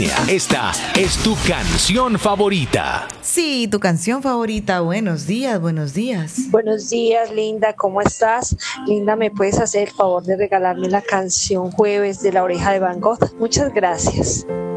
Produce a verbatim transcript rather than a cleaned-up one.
Esta es tu canción favorita. Sí, tu canción favorita. Buenos días, buenos días. Buenos días, Linda, ¿cómo estás? Linda, ¿me puedes hacer el favor de regalarme la canción Jueves de La Oreja de Van Gogh? Muchas gracias.